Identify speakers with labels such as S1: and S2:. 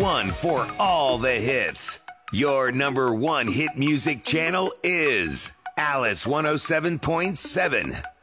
S1: one for all the hits. Your number one hit music channel is Alice 107.7.